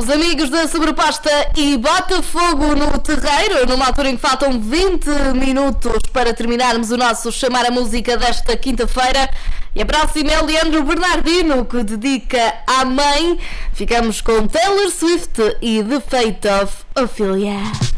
amigos da Sobreposta e Botafogo no terreiro, numa altura em que faltam 20 minutos para terminarmos o nosso Chamar a Música desta quinta-feira. E a próxima é Leandro Bernardino, que dedica à mãe. Ficamos com Taylor Swift e The Fate of Ophelia.